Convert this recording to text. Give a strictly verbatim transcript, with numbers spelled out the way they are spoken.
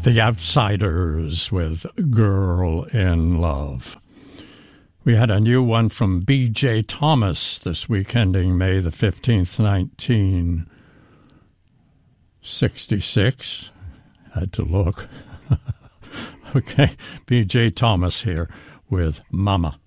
The Outsiders with Girl in Love. We had a new one from B J Thomas this week, ending May the fifteenth, nineteen sixty-six. Had to look. Okay, B J Thomas here with Mama.